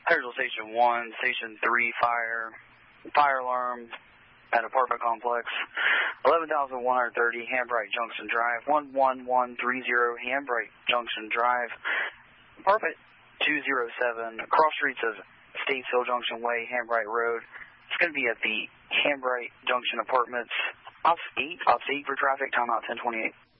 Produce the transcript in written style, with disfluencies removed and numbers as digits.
Harrisville Station 1, Station 3 fire alarm at apartment complex, 11,130 Hambright Junction Drive, 11130 Hambright Junction Drive, apartment 207, cross streets of Statesville Junction Way, Hambright Road. It's going to be at the Hambright Junction Apartments. Ops 8 for traffic, timeout 1028.